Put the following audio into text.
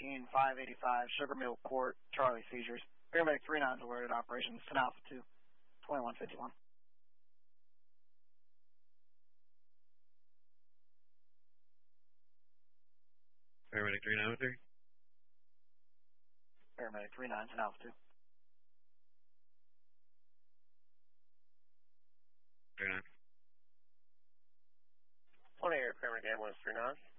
18585 Sugar Mill Court, Charlie seizures. Paramedic 39's alerted operations 10 Alpha 2, 2151. Paramedic 3903. Paramedic 39, 10 Alpha 2. 39. 28 Paramedic Ambulance 39.